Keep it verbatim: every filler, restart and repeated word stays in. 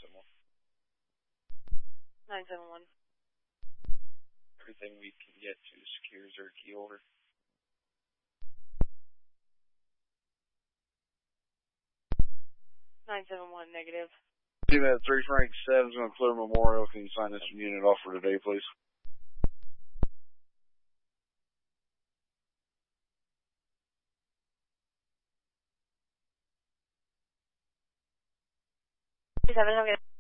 seven one. nine seven one. Everything we can get to secure Zerky over. nine seven one, negative. Team at three Frank seven is going to clear Memorial. Can you sign this unit off for today, please? seven, okay.